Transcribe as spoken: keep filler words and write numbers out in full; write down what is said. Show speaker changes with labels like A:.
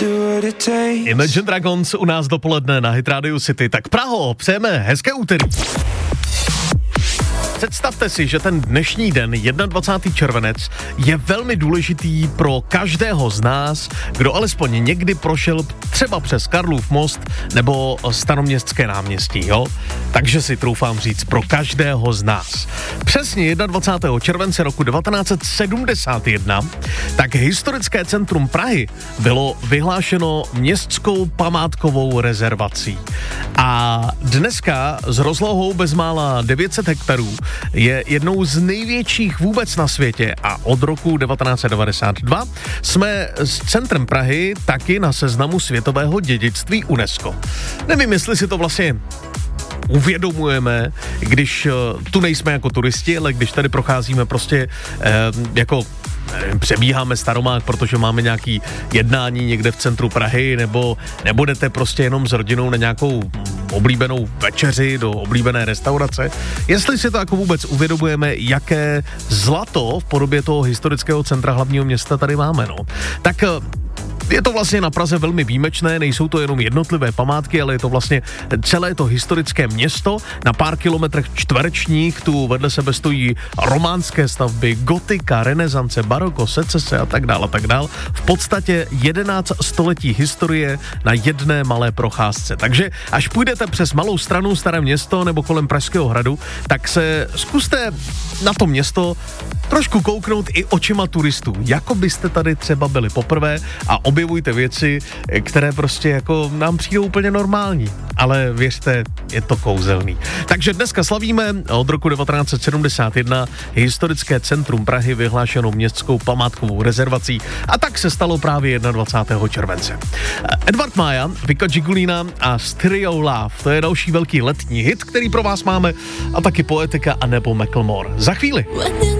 A: Imagine Dragons u nás dopoledne na Hit Radio City. Tak Praho, přejeme hezké úterý. Představte si, že ten dnešní den, dvacátého prvního červenec, je velmi důležitý pro každého z nás, kdo alespoň někdy prošel třeba přes Karlův most nebo Staroměstské náměstí, jo? Takže si troufám říct, pro každého z nás. Přesně dvacátého prvního července roku devatenáct set sedmdesát jedna, tak historické centrum Prahy bylo vyhlášeno městskou památkovou rezervací. A dneska s rozlohou bezmála devět set hektarů je jednou z největších vůbec na světě a od roku devatenáct set devadesát dva jsme s centrem Prahy taky na seznamu světového dědictví UNESCO. Nevím, jestli si to vlastně uvědomujeme, když tu nejsme jako turisti, ale když tady procházíme prostě eh, jako nevím, přebíháme Staromák, protože máme nějaký jednání někde v centru Prahy, nebo nebudete prostě jenom s rodinou na nějakou oblíbenou večeři do oblíbené restaurace. Jestli si to jako vůbec uvědomujeme, jaké zlato v podobě toho historického centra hlavního města tady máme, no. Tak je to vlastně na Praze velmi výjimečné, nejsou to jenom jednotlivé památky, ale je to vlastně celé to historické město. Na pár kilometrech čtverečních tu vedle sebe stojí románské stavby, gotika, renesance, baroko, secese a tak dále a tak dále. V podstatě jedenáct století historie na jedné malé procházce. Takže až půjdete přes Malou Stranu, Staré Město nebo kolem Pražského hradu, tak se zkuste na to město trošku kouknout i očima turistů. Jako byste tady třeba byli poprvé a objevujte věci, které prostě jako nám přijdou úplně normální. Ale věřte, je to kouzelný. Takže dneska slavíme od roku devatenáct set sedmdesát jedna historické centrum Prahy vyhlášenou městskou památkovou rezervací a tak se stalo právě dvacátého prvního července. Edward Maja, Vika Gigulina a Stereo Love, to je další velký letní hit, který pro vás máme, a taky Poetika a nebo Macklemore. Za chvíli.